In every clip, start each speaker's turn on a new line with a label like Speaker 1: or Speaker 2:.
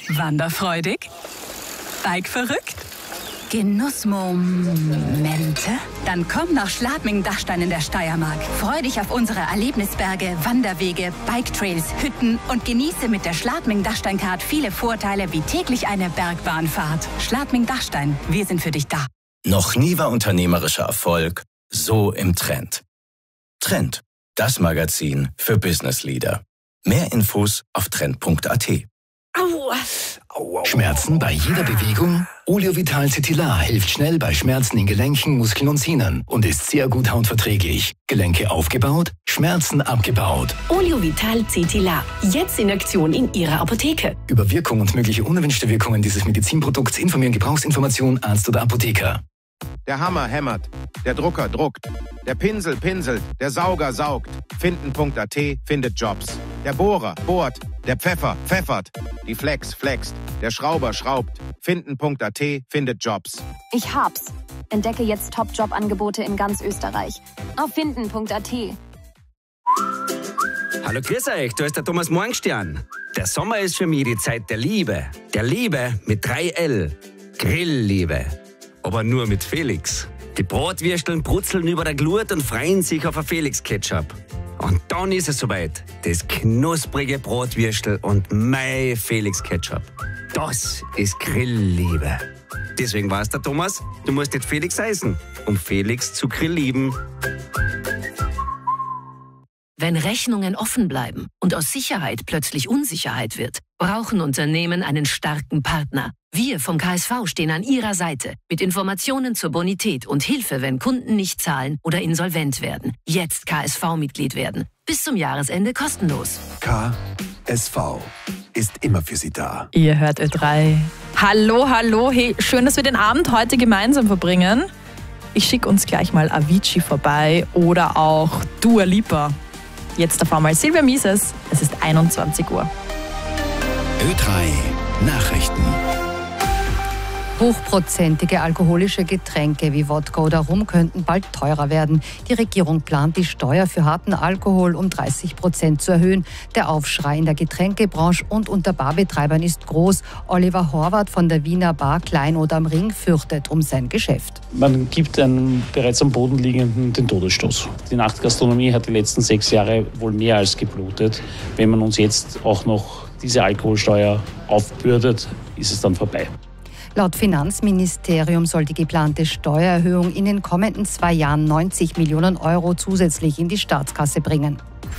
Speaker 1: Wanderfreudig? Bikeverrückt? Genussmomente? Dann komm nach Schladming-Dachstein in der Steiermark. Freu dich auf unsere Erlebnisberge, Wanderwege, Biketrails, Hütten und genieße mit der Schladming-Dachstein-Card viele Vorteile wie täglich eine Bergbahnfahrt. Schladming-Dachstein, wir sind für dich da.
Speaker 2: Noch nie war unternehmerischer Erfolg so im Trend. Trend, das Magazin für Business Leader. Mehr Infos auf trend.at.
Speaker 3: Schmerzen bei jeder Bewegung? Oleovital Cetilar hilft schnell bei Schmerzen in Gelenken, Muskeln und Sehnen und ist sehr gut hautverträglich. Gelenke aufgebaut, Schmerzen abgebaut.
Speaker 4: Oleovital Cetilar. Jetzt in Aktion in Ihrer Apotheke.
Speaker 3: Über Wirkung und mögliche unerwünschte Wirkungen dieses Medizinprodukts informieren Gebrauchsinformation, Arzt oder Apotheker.
Speaker 5: Der Hammer hämmert, der Drucker druckt, der Pinsel pinselt, der Sauger saugt. Finden.at findet Jobs. Der Bohrer bohrt, der Pfeffer pfeffert, die Flex flext, der Schrauber schraubt. Finden.at findet Jobs.
Speaker 6: Ich hab's. Entdecke jetzt Top-Job-Angebote in ganz Österreich. Auf Finden.at.
Speaker 7: Hallo, grüß euch, da ist der Thomas Morgenstern. Der Sommer ist für mich die Zeit der Liebe. Der Liebe mit 3L. Grillliebe. Aber nur mit Felix. Die Bratwürsteln brutzeln über der Glut und freuen sich auf ein Felix-Ketchup. Und dann ist es soweit. Das knusprige Bratwürstel und mein Felix-Ketchup. Das ist Grillliebe. Deswegen weiß der Thomas, du musst nicht Felix heißen, um Felix zu grilllieben.
Speaker 4: Wenn Rechnungen offen bleiben und aus Sicherheit plötzlich Unsicherheit wird, brauchen Unternehmen einen starken Partner. Wir vom KSV stehen an Ihrer Seite mit Informationen zur Bonität und Hilfe, wenn Kunden nicht zahlen oder insolvent werden. Jetzt KSV-Mitglied werden. Bis zum Jahresende kostenlos.
Speaker 8: KSV ist immer für Sie da.
Speaker 9: Ihr hört Ö3. Hallo, hallo. Hey, schön, dass wir den Abend heute gemeinsam verbringen. Ich schicke uns gleich mal Avicii vorbei oder auch Dua Lipa. Jetzt davor mal Silvia Mises. Es ist 21 Uhr.
Speaker 8: Ö3 Nachrichten.
Speaker 10: Hochprozentige alkoholische Getränke wie Wodka oder Rum könnten bald teurer werden. Die Regierung plant, die Steuer für harten Alkohol um 30% zu erhöhen. Der Aufschrei in der Getränkebranche und unter Barbetreibern ist groß. Oliver Horvath von der Wiener Bar Kleinod am Ring fürchtet um sein Geschäft.
Speaker 11: Man gibt einem bereits am Boden liegenden den Todesstoß. Die Nachtgastronomie hat die letzten 6 Jahre wohl mehr als geblutet. Wenn man uns jetzt auch noch diese Alkoholsteuer aufbürdet, ist es dann vorbei.
Speaker 10: Laut Finanzministerium soll die geplante Steuererhöhung in den kommenden 2 Jahren 90 Millionen Euro zusätzlich in die Staatskasse bringen.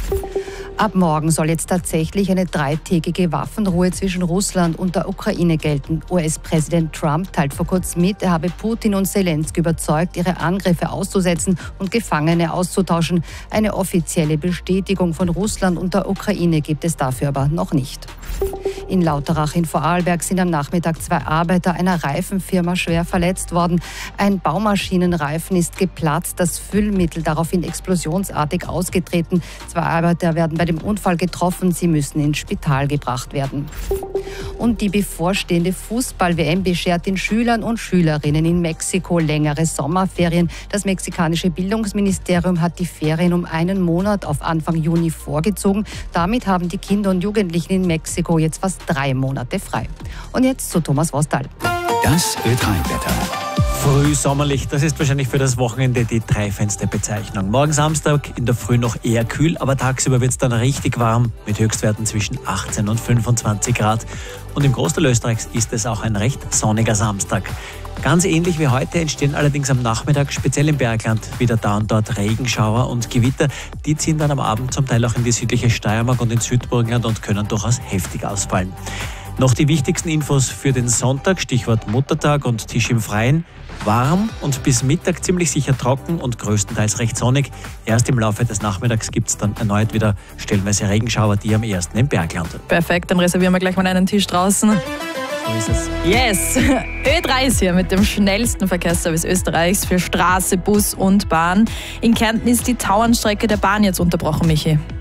Speaker 10: Ab morgen soll jetzt tatsächlich eine 3-tägige Waffenruhe zwischen Russland und der Ukraine gelten. US-Präsident Trump teilt vor kurzem mit, er habe Putin und Zelensky überzeugt, ihre Angriffe auszusetzen und Gefangene auszutauschen. Eine offizielle Bestätigung von Russland und der Ukraine gibt es dafür aber noch nicht. In Lauterach in Vorarlberg sind am Nachmittag 2 Arbeiter einer Reifenfirma schwer verletzt worden. Ein Baumaschinenreifen ist geplatzt, das Füllmittel daraufhin explosionsartig ausgetreten. 2 Arbeiter werden bei dem Unfall getroffen, sie müssen ins Spital gebracht werden. Und die bevorstehende Fußball-WM beschert den Schülern und Schülerinnen in Mexiko längere Sommerferien. Das mexikanische Bildungsministerium hat die Ferien um 1 Monat auf Anfang Juni vorgezogen. Damit haben die Kinder und Jugendlichen in Mexiko jetzt fast 3 Monate frei. Und jetzt zu Thomas Wostal.
Speaker 8: Das Ö3-Wetter.
Speaker 12: Früh sommerlich, das ist wahrscheinlich für das Wochenende die Dreifensterbezeichnung. Morgen Samstag in der Früh noch eher kühl, aber tagsüber wird es dann richtig warm mit Höchstwerten zwischen 18 und 25 Grad. Und im Großteil Österreichs ist es auch ein recht sonniger Samstag. Ganz ähnlich wie heute entstehen allerdings am Nachmittag, speziell im Bergland, wieder da und dort Regenschauer und Gewitter. Die ziehen dann am Abend zum Teil auch in die südliche Steiermark und ins Südburgenland und können durchaus heftig ausfallen. Noch die wichtigsten Infos für den Sonntag, Stichwort Muttertag und Tisch im Freien. Warm und bis Mittag ziemlich sicher trocken und größtenteils recht sonnig. Erst im Laufe des Nachmittags gibt es dann erneut wieder stellenweise Regenschauer, die am ersten im Bergland.
Speaker 9: Perfekt, dann reservieren wir gleich mal einen Tisch draußen. So ist es. Yes! Ö3 ist hier mit dem schnellsten Verkehrsservice Österreichs für Straße, Bus und Bahn. In Kärnten ist die Tauernstrecke der Bahn jetzt unterbrochen, Michi.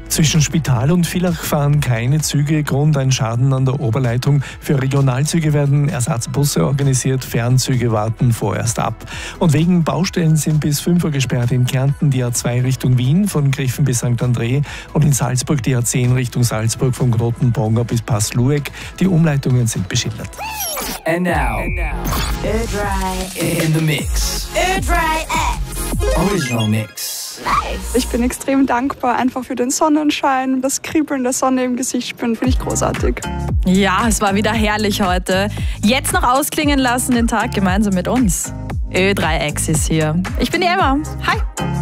Speaker 13: Zwischen Spital und Villach fahren keine Züge. Grund ein Schaden an der Oberleitung. Für Regionalzüge werden Ersatzbusse organisiert. Fernzüge warten vorerst ab. Und wegen Baustellen sind bis 5 Uhr gesperrt in Kärnten die A2 Richtung Wien von Griffen bis St. André und in Salzburg die A10 Richtung Salzburg von Grotenbronga bis Pass-Lueck. Die Umleitungen sind beschildert.
Speaker 3: And now, in the mix. Original Mix.
Speaker 14: Ich bin extrem dankbar einfach für den Sonnenschein, das Kribbeln der Sonne im Gesicht spüren, finde ich großartig.
Speaker 9: Ja, es war wieder herrlich heute. Jetzt noch ausklingen lassen den Ttag gemeinsam mit uns. Ö3X ist hier. Ich bin die Emma. Hi.